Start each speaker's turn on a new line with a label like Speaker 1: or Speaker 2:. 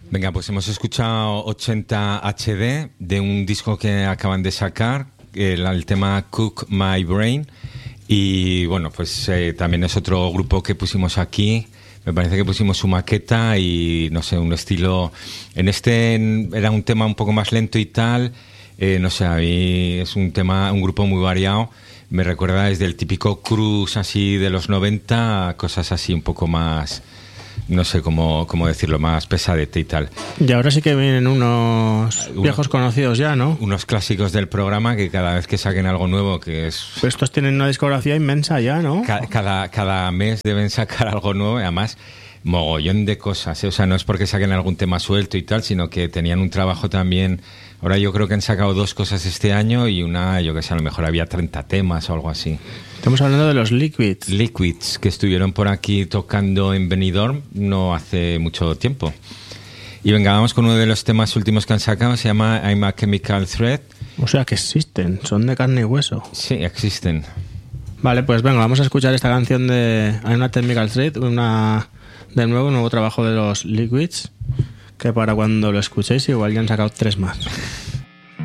Speaker 1: Venga, pues hemos escuchado 80 HD de un disco que acaban de sacar, el tema Cook My Brain. Y bueno, pues también es otro grupo que pusimos aquí. Me parece que pusimos su maqueta y no sé, un estilo. Era un tema un poco más lento y tal. No sé, a mí es un grupo muy variado. Me recuerda desde el típico Cruise así de los 90 a cosas así un poco más, no sé cómo decirlo, más pesadete y tal.
Speaker 2: Y ahora sí que vienen unos viejos conocidos ya, ¿no?
Speaker 1: Unos clásicos del programa que cada vez que saquen algo nuevo, que es...
Speaker 2: Pues estos tienen una discografía inmensa ya, ¿no?
Speaker 1: Cada mes deben sacar algo nuevo, y además mogollón de cosas, ¿eh? O sea, no es porque saquen algún tema suelto y tal, sino que tenían un trabajo también. Ahora yo creo que han sacado 2 cosas este año y una, yo que sé, a lo mejor había 30 temas o algo así.
Speaker 2: Estamos hablando de los Liquids.
Speaker 1: Liquids, que estuvieron por aquí tocando en Benidorm no hace mucho tiempo. Y venga, vamos con uno de los temas últimos que han sacado, se llama I'm a Chemical Thread.
Speaker 2: O sea que existen, son de carne y hueso.
Speaker 1: Sí, existen.
Speaker 2: Vale, pues venga, vamos a escuchar esta canción de I'm a Chemical Thread, de nuevo un nuevo trabajo de los Liquids, que para cuando lo escuchéis igual ya han sacado 3 más.